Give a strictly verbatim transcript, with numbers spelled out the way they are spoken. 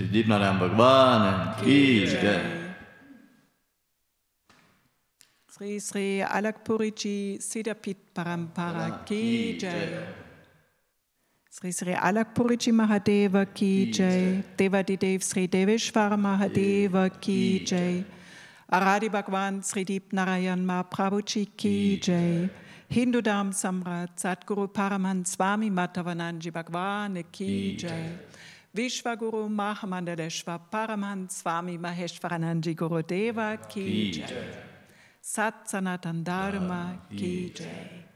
Sri Deepnarayan Bhagwan ki jai. Sri Sri Alakpuriji Siddhapit Parampara ki jai. Sri Sri Alakpuriji Mahadeva ki jai. Devadidev Sri Deveshwara Mahadeva ki jai. Aradi Bhagwan Sri Deepnarayan Mahaprabhuji ki jai. Hindu Dham Samrat Satguru Paramhan Swami Madhavananji Bhagwan ki jai. Vishwaguru Mahamandaleshwar Paramhan Swami Maheshwarananji Gurudeva ki jai. Sat Sanatan Dharma ki jai.